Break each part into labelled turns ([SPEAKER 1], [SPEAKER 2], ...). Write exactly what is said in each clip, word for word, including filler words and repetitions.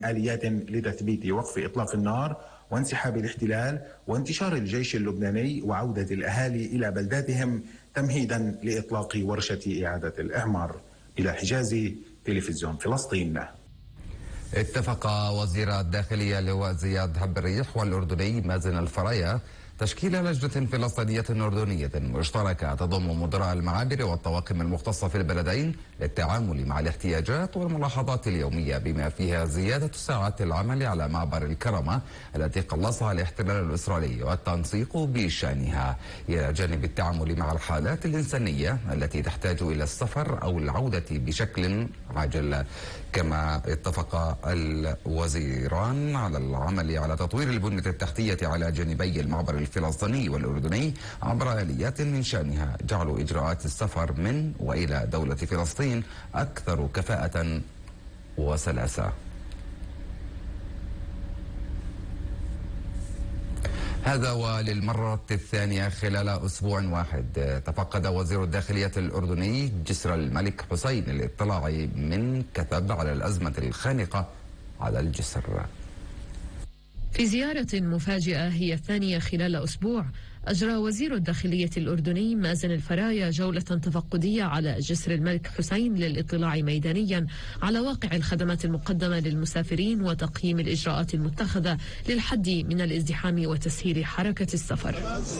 [SPEAKER 1] آليات لتثبيت وقف إطلاق النار وانسحاب الاحتلال وانتشار الجيش اللبناني وعودة الأهالي إلى بلداتهم تمهيدا لإطلاق ورشة إعادة الإعمار. إلى حجازي، تلفزيون فلسطين.
[SPEAKER 2] اتفق وزير الداخلية اللواء زياد هب الريح والأردني مازن الفرايا تشكيل لجنة فلسطينية أردنية مشتركة تضم مدراء المعابر والطواقم المختصة في البلدين للتعامل مع الاحتياجات والملاحظات اليومية بما فيها زيادة ساعات العمل على معبر الكرمة التي قلصها الاحتلال الإسرائيلي والتنسيق بشأنها إلى جانب التعامل مع الحالات الإنسانية التي تحتاج إلى السفر أو العودة بشكل عاجل. كما اتفق الوزيران على العمل على تطوير البنية التحتية على جانبي المعبر الفلسطيني والأردني عبر آليات من شأنها جعل إجراءات السفر من وإلى دولة فلسطين أكثر كفاءة وسلاسة. هذا وللمرة الثانية خلال أسبوع واحد تفقد وزير الداخلية الأردني جسر الملك حسين للاطلاع من كثب على الأزمة الخانقة على الجسر.
[SPEAKER 3] في زيارة مفاجئة هي الثانية خلال أسبوع، أجرى وزير الداخلية الأردني مازن الفرايا جولة تفقدية على جسر الملك حسين للاطلاع ميدانيا على واقع الخدمات المقدمة للمسافرين وتقييم الإجراءات المتخذة للحد من الازدحام وتسهيل حركة السفر.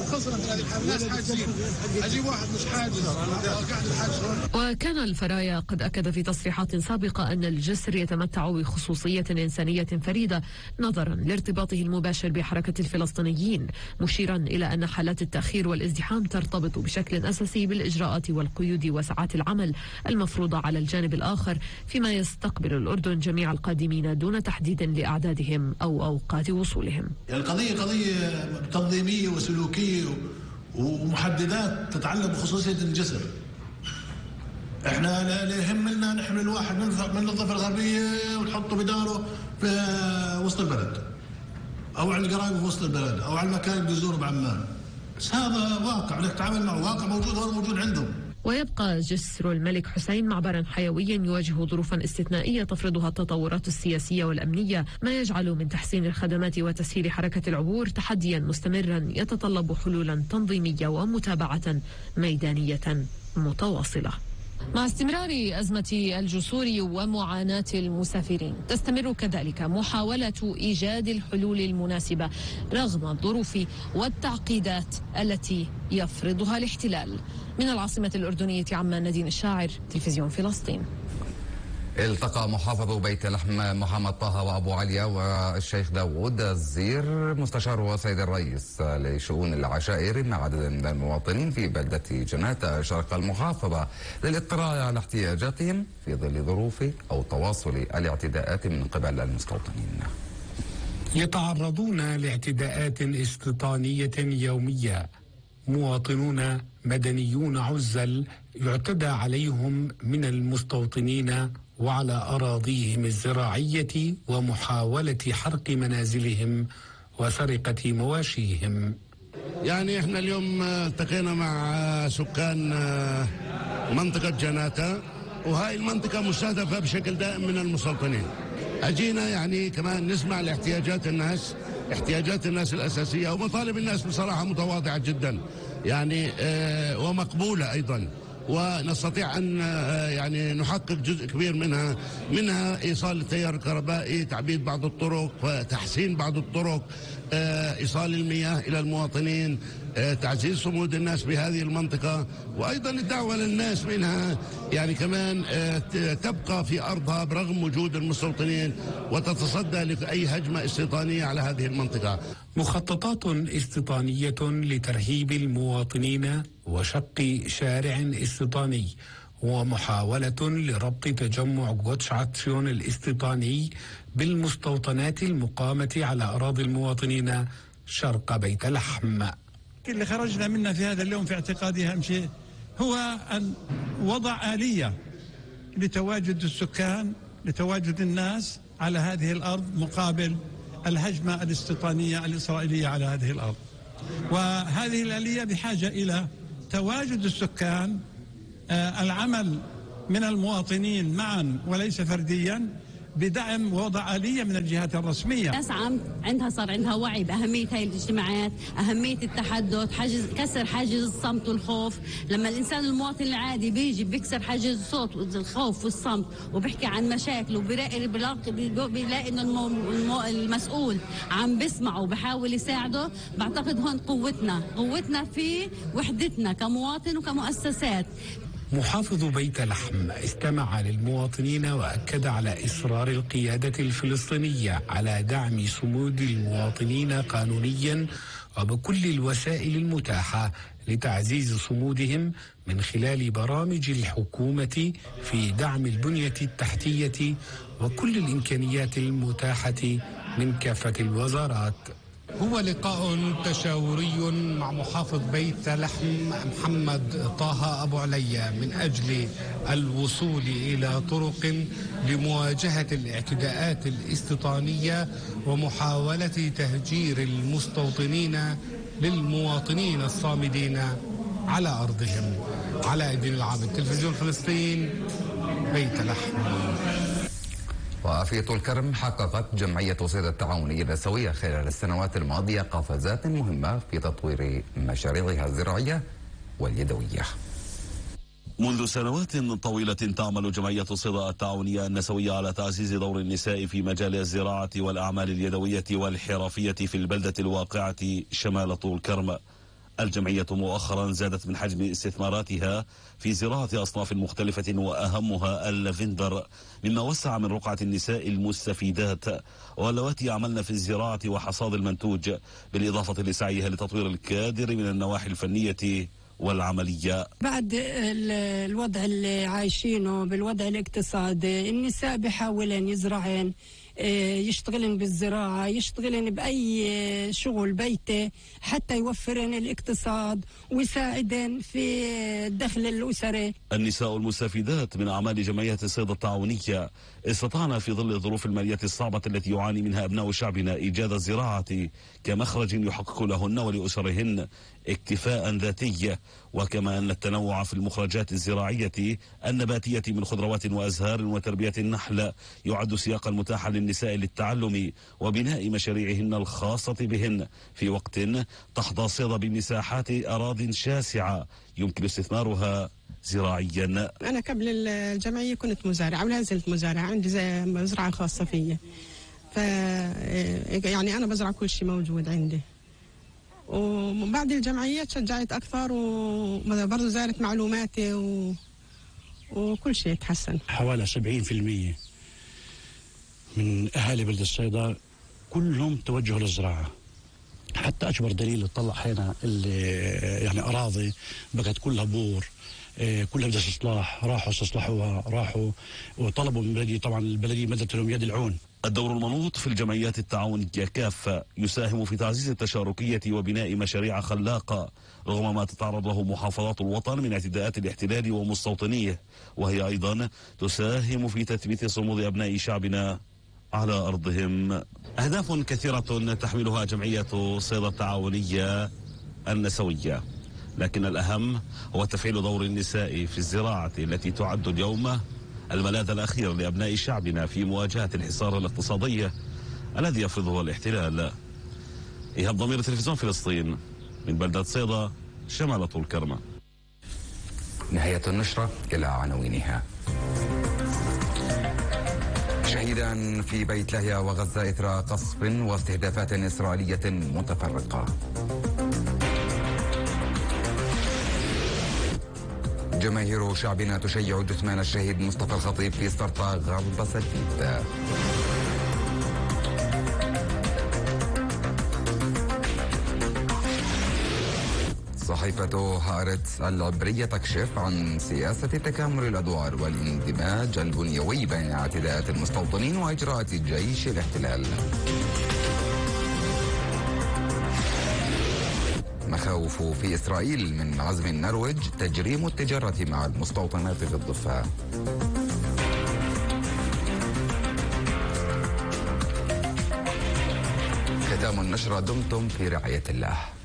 [SPEAKER 3] وكان الفرايا قد أكد في تصريحات سابقة أن الجسر يتمتع بخصوصية إنسانية فريدة نظرا لارتباطه المباشر بحركة الفلسطينيين، مشيرا إلى أن حالات التأخير والازدحام ترتبط بشكل أساسي بالإجراءات والقيود وساعات العمل المفروضة على الجانب الآخر، فيما يستقبل الأردن جميع القادمين دون تحديد لأعدادهم أو أوقات وصولهم.
[SPEAKER 4] القضية قضية تنظيمية وسلوكية ومحددات تتعلق بخصوصية الجسر. احنا لا يهمنا نحمل الواحد من الضفة الغربية ونحطه بداره في وسط البلد أو على القرايب في وسط البلد أو على المكان اللي بيزوره بعمان. بس هذا واقع نتعامل معه، واقع موجود هو موجود عندهم.
[SPEAKER 3] ويبقى جسر الملك حسين معبرا حيويا يواجه ظروفا استثنائية تفرضها التطورات السياسية والأمنية، ما يجعل من تحسين الخدمات وتسهيل حركة العبور تحديا مستمرا يتطلب حلولا تنظيمية ومتابعة ميدانية متواصلة. مع استمرار أزمة الجسور ومعاناة المسافرين، تستمر كذلك محاولة إيجاد الحلول المناسبة رغم الظروف والتعقيدات التي يفرضها الاحتلال. من العاصمة الأردنية عمان، نادين الشاعر، تلفزيون فلسطين.
[SPEAKER 2] التقى محافظ بيت لحم محمد طه وأبو عليا والشيخ داوود الزير مستشار السيد الرئيس لشؤون العشائر مع عدد من المواطنين في بلدة جناتة شرق المحافظة للاطلاع على احتياجاتهم في ظل ظروف أو تواصل الاعتداءات من قبل المستوطنين.
[SPEAKER 5] يتعرضون لاعتداءات استيطانية يومية، مواطنون مدنيون عزل يعتدى عليهم من المستوطنين وعلى أراضيهم الزراعية ومحاولة حرق منازلهم وسرقة مواشيهم.
[SPEAKER 6] يعني احنا اليوم التقينا مع سكان منطقة جناتة، وهاي المنطقة مستهدفة بشكل دائم من المستوطنين. أجينا يعني كمان نسمع لاحتياجات الناس، احتياجات الناس الأساسية ومطالب الناس بصراحة متواضعة جدا يعني اه ومقبولة أيضا، ونستطيع أن يعني نحقق جزء كبير منها منها إيصال التيار الكهربائي، تعبيد بعض الطرق، تحسين بعض الطرق، إيصال المياه إلى المواطنين، تعزيز صمود الناس بهذه المنطقة، وأيضا الدعوة للناس منها يعني كمان تبقى في أرضها برغم وجود المستوطنين وتتصدى لأي هجمة استيطانية على هذه المنطقة.
[SPEAKER 5] مخططات استيطانية لترهيب المواطنين وشق شارع استيطاني ومحاولة لربط تجمع غوتشاتسيون الاستيطاني بالمستوطنات المقامة على أراضي المواطنين شرق بيت لحم.
[SPEAKER 7] اللي خرجنا منه في هذا اليوم في اعتقادي أهم شيء هو أن وضع آلية لتواجد السكان، لتواجد الناس على هذه الأرض مقابل الهجمة الاستيطانية الإسرائيلية على هذه الأرض. وهذه الآلية بحاجة إلى تواجد السكان، آه العمل من المواطنين معا وليس فرديا بدعم ووضع آلية من الجهات الرسمية.
[SPEAKER 8] الناس عم عندها صار عندها وعي بأهمية هاي الاجتماعات، أهمية التحدث، حاجز كسر حاجز الصمت والخوف. لما الإنسان المواطن العادي بيجي بيكسر حاجز الصوت والخوف والصمت وبيحكي عن مشاكله وبيلاقي بيلاقي إنه المسؤول عم بسمعه وبحاول يساعده، بعتقد هون قوتنا قوتنا في وحدتنا كمواطن وكمؤسسات.
[SPEAKER 5] محافظ بيت لحم استمع للمواطنين وأكد على إصرار القيادة الفلسطينية على دعم صمود المواطنين قانونيا وبكل الوسائل المتاحة لتعزيز صمودهم من خلال برامج الحكومة في دعم البنية التحتية وكل الإمكانيات المتاحة من كافة الوزارات. هو لقاء تشاوري مع محافظ بيت لحم محمد طه أبو علي من أجل الوصول إلى طرق لمواجهة الاعتداءات الاستيطانية ومحاولة تهجير المستوطنين للمواطنين الصامدين على أرضهم. علاء الدين العابد، تلفزيون فلسطين، بيت لحم.
[SPEAKER 2] وفي طول كرم حققت جمعية صيدا التعاونية النسوية خلال السنوات الماضية قفزات مهمة في تطوير مشاريعها الزراعية واليدوية.
[SPEAKER 9] منذ سنوات طويلة تعمل جمعية صيدا التعاونية النسوية على تعزيز دور النساء في مجال الزراعة والأعمال اليدوية والحرفية في البلدة الواقعة شمال طول كرم. الجمعية مؤخرا زادت من حجم استثماراتها في زراعة أصناف مختلفة وأهمها اللافندر، مما وسع من رقعة النساء المستفيدات واللواتي يعملن في الزراعة وحصاد المنتوج، بالإضافة لسعيها لتطوير الكادر من النواحي الفنية والعملية.
[SPEAKER 10] بعد الوضع اللي عايشينه بالوضع الاقتصادي، النساء بيحاولن يزرعن، يشتغلن بالزراعة، يشتغلن بأي شغل بيتي حتى يوفرن الاقتصاد ويساعدن في الدخل الأسري.
[SPEAKER 9] النساء المستفيدات من أعمال جمعية الصيد التعاونية استطعنا في ظل الظروف المالية الصعبة التي يعاني منها أبناء شعبنا إيجاد الزراعة كمخرج يحقق لهن ولأسرهن اكتفاء ذاتي، وكما أن التنوع في المخرجات الزراعية النباتية من خضروات وأزهار وتربية النحل يعد سياقا متاحا للنساء للتعلم وبناء مشاريعهن الخاصة بهن في وقت تحظى صيدا بمساحات أراضٍ شاسعة يمكن استثمارها زراعيا.
[SPEAKER 11] أنا قبل الجمعية كنت مزارعة ولا زلت مزارعة، عندي زي مزرعة خاصة فيا، ف يعني أنا بزرع كل شيء موجود عندي. وبعد الجمعية تشجعت أكثر وبرضه زادت معلوماتي و... وكل شيء تحسن.
[SPEAKER 12] حوالي سبعين بالمئة من أهالي بلد الصيدا كلهم توجهوا للزراعة. حتى أكبر دليل تطلع هنا اللي يعني أراضي بقت كلها بور، كلها بدها استصلاح، راحوا استصلحوها، راحوا وطلبوا من البلدية، طبعا البلدية مدت لهم يد العون.
[SPEAKER 9] الدور المنوط في الجمعيات التعاونية كافة يساهم في تعزيز التشاركية وبناء مشاريع خلاقة رغم ما تتعرض له محافظات الوطن من اعتداءات الاحتلال ومستوطنيه، وهي أيضا تساهم في تثبيت صمود أبناء شعبنا على أرضهم. أهداف كثيرة تحملها جمعية صيدا التعاونية النسوية، لكن الأهم هو تفعيل دور النساء في الزراعة التي تعد اليوم الملاذ الأخير لأبناء شعبنا في مواجهة الحصار الاقتصادي الذي يفرضه الاحتلال. إيهاب ضمير تلفزيون فلسطين من بلدة صيدا شمال طول كرم.
[SPEAKER 2] نهاية النشرة إلى عناوينها. شهيدا في بيت لاهيا وغزة إثر قصف واستهدافات إسرائيلية متفرقة. جماهير شعبنا تشيع جثمان الشهيد مصطفى الخطيب في سرطة غرب سديد. صحيفة هارتس العبرية تكشف عن سياسة تكامل الأدوار والاندماج البنيوي بين اعتداءات المستوطنين وإجراءات جيش الاحتلال. مخاوف في إسرائيل من عزم النرويج تجريم التجارة مع المستوطنات في الضفة. ختام النشرة، دمتم في رعاية الله.